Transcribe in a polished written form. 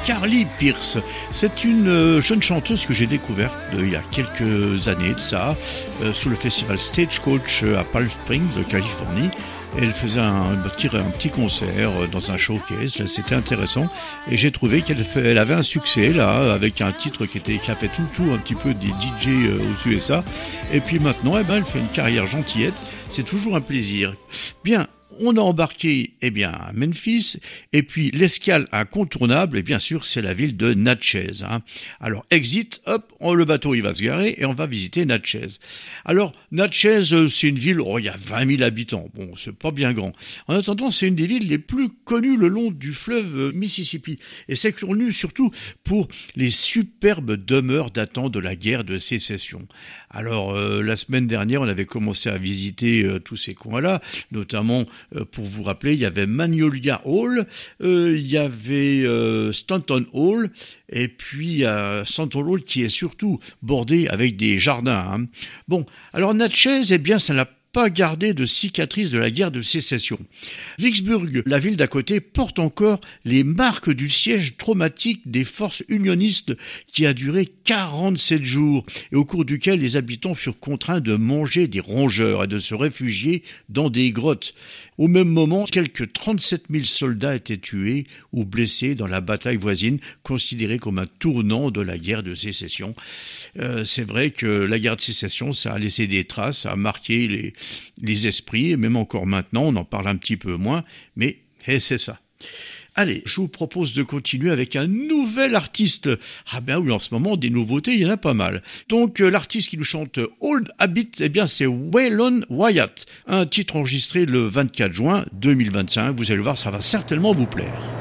Carly Pearce. C'est une jeune chanteuse que j'ai découverte il y a quelques années de ça, sous le festival Stagecoach à Palm Springs, Californie. Elle faisait un petit concert dans un showcase, là, c'était intéressant, et j'ai trouvé qu'elle avait un succès là, avec un titre qui a fait tout un petit peu des DJ aux USA, et puis maintenant elle fait une carrière gentillette, c'est toujours un plaisir. Bien, on a embarqué à Memphis, et puis l'escale incontournable, et bien sûr c'est la ville de Natchez. Alors exit, hop, le bateau il va se garer et on va visiter Natchez. Alors Natchez, c'est une ville, il y a 20 000 habitants, bon c'est pas bien grand. En attendant, c'est une des villes les plus connues le long du fleuve Mississippi, et c'est connu surtout pour les superbes demeures datant de la guerre de sécession. Alors la semaine dernière, on avait commencé à visiter tous ces coins-là, notamment pour vous rappeler, il y avait Magnolia Hall, il y avait Stanton Hall, et puis Stanton Hall qui est surtout bordé avec des jardins. Bon, alors Natchez, ça n'a pas gardé de cicatrices de la guerre de sécession. Vicksburg, la ville d'à côté, porte encore les marques du siège traumatique des forces unionistes qui a duré 47 jours et au cours duquel les habitants furent contraints de manger des rongeurs et de se réfugier dans des grottes. Au même moment, quelques 37 000 soldats étaient tués ou blessés dans la bataille voisine, considérée comme un tournant de la guerre de sécession. C'est vrai que la guerre de sécession, ça a laissé des traces, ça a marqué les esprits, et même encore maintenant, on en parle un petit peu moins, mais c'est ça. Allez, je vous propose de continuer avec un nouvel artiste. Oui, en ce moment, des nouveautés, il y en a pas mal. Donc, l'artiste qui nous chante Old Habit, c'est Waylon Wyatt. Un titre enregistré le 24 juin 2025. Vous allez voir, ça va certainement vous plaire.